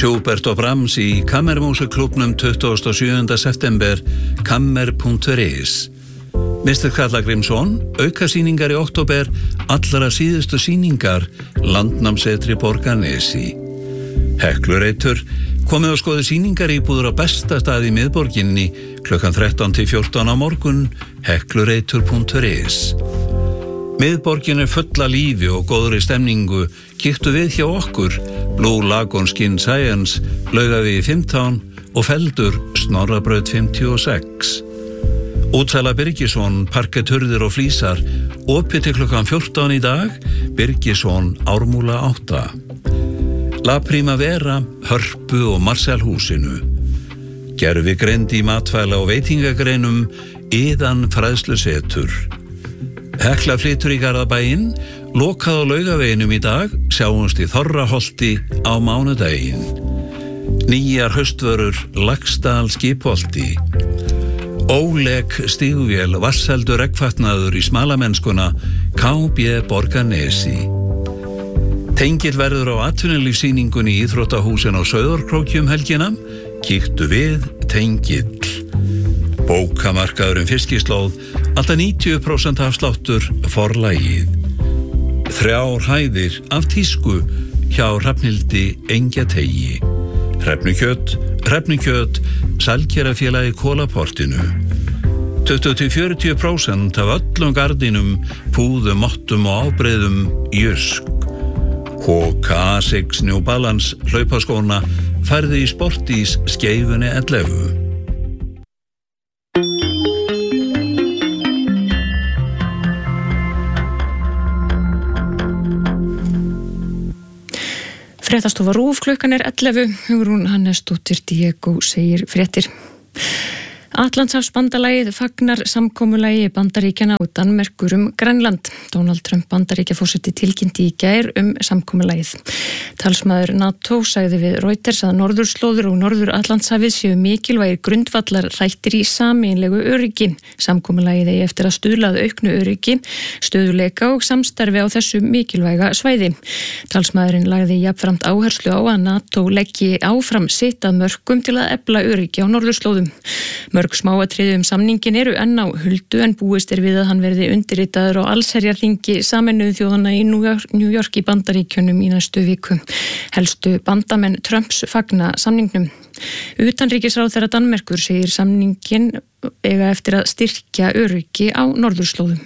Schubert og Brahms í Kammermúsikklúbbnum 27. september, kammer.is. Mr. Karla Grímsson, aukasýningar í október, allra síðustu sýningar, Landnámsetri Borgarnesi. Heklureitur, komið og skoði sýningar íbúður á besta stað í miðborginni klukkan 13 til 14 á morgun, heklureitur.is. Miðborgin full af lífi og góðri stemningu, kíktu við hjá okkur, Blue Lagoon Skin Science, Laugavegi 15 og Feldur, Snorrabraut 56. Útsala Birgisson, parketturðir og flísar, opið til klukkan 14 í dag, Birgisson, Ármúla 8. La Primavera, Hörpu og Marselhúsinu. Gervigreind í matvæla og veitingagreinum, Iðan fræðslusetur. Hekla flytur í Garðabæinn, lokað á Laugaveginum í dag, sjáumst í Þorraholti á mánudaginn. Nýjar haustvörur, Laxdal Skipholti. Óleg stígvél, vasseldur eggfatnaður í smalamennskuna, KB Borgarnesi. Tengill verður á atvinnulífssýningunni í Íþróttahúsin á Sauðárkróki helgina, kíktu við Tengill. Bókamarkaðurinn Fiskislóð, alltaf 90% afsláttur Forlagið. 3 hæðir af tísku hjá Hrafnhildi Engjateigi. Hrefnukjöt, Salgerafélagi Kólaportinu. 20-40% af öllum gardínum, púðum, mottum og ábreiðum Jysk. HK6 New Balance hlaupaskóna færði í Sportís Skeifunni 11. Fréttastofa RÚV, klukkan 11, Hugrún Hannesdóttir, Diego segir fréttir. Atlantshafsbandalagið fagnar samkomulagi Bandaríkjanna og Danmerkur Grænland. Donald Trump Bandaríkjaforseti tilkynnti í gær samkomulagið. Talsmaður NATO sagði við Reuters að norðurslóður og norður-Atlantshafið séu mikilvægir grundvallar þættir í sameiginlegu öryggi. Samkomulagið eigi eftir að stuðla að auknu öryggi, stöðuleika og samstarfi á þessu mikilvæga svæði. Talsmaðurinn lagði jafnframt áherslu á að NATO leggi áfram sitt að mörkum til að efla öryggi á norðurslóðum. Mörg smáatriði samningin eru enn á huldu en búist við að hann verði undirritaður á allsherjarþingi Sameinuðu þjóðanna í New York í Bandaríkjunum í næstu viku. Helstu bandamenn Trumps fagna samningnum. Utanríkisráðherra Danmerkur segir samningin eiga eftir að styrkja öryggi á norðurslóðum.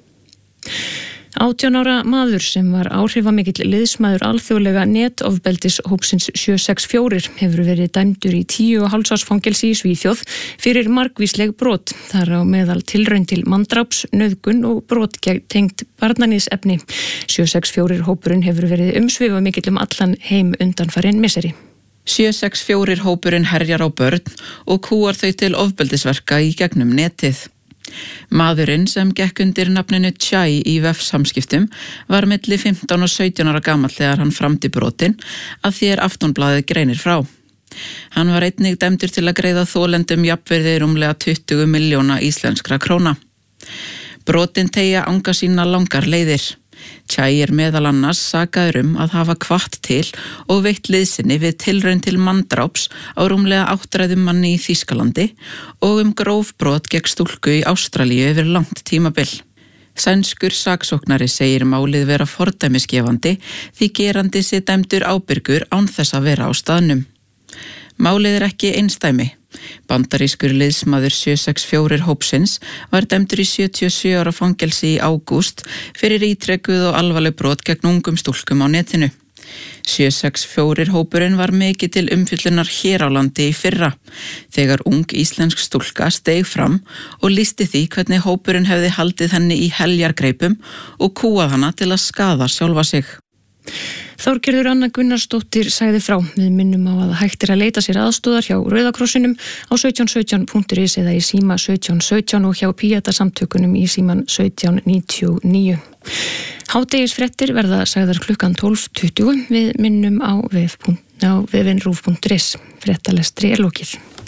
18 ára maður sem var áhrifamikill liðsmaður alþjóðlega netofbeldishópsins 764 hefur verið dæmdur í 10,5 árs fangelsi í Svíþjóð fyrir margvísleg brot, þar á meðal tilraun til manndráps, nauðgun og brot tengt barnaníðsefni. 764 hópurinn hefur verið umsvifamikill allan heim undanfarin misseri. 764 hópurinn herjar á börn og kúar þau til ofbeldisverka í gegnum netið. Maðurinn sem gekk undir nafninu Chai í vefsamskiptum var milli 15 og 17 ára gamall þegar hann framdi brotin að því Aftonblaðið greinir frá. Hann var einnig dæmdur til að greiða þolendum jafnvirði rúmlega 20 milljóna íslenskra króna. Brotin teygja anga sína langar leiðir. Chai meðal annars sakaður að hafa hvatt til og veitt liðsinni við tilraun til manndráps á rúmlega 8 manni í Þýskalandi og gróf brot gegn stúlku í Ástralíu yfir langt tímabil. Sænskur saksóknari segir málið vera fordæmisgefandi því gerandi sé dæmdur ábyrgur án þess að vera á staðnum. Málið ekki einstæmi. Bandarískur liðsmaður 764 hópsins var dæmdur í 77 ára fangelsi í ágúst fyrir ítrekuð og alvarleg brot gegn ungum stúlkum á netinu. 764 hópurinn var mikið til umfjöllunar hér á landi í fyrra, þegar ung íslensk stúlka steig fram og lýsti því hvernig hópurinn hefði haldið henni í heljargreipum og kúað hana til að skaða sjálfa sig. Þorgerður Anna Gunnarsdóttir sagði frá. Við minnum á að hægt að leita sér aðstóðar hjá Rauða krossinum á 1717.is eða í síma 1717 og hjá Píeta-samtökunum í síman 1799. Hádegisfréttir verða sagðar klukkan 12:20. Við minnum á vefin rúv.is. Fréttalestri lokið.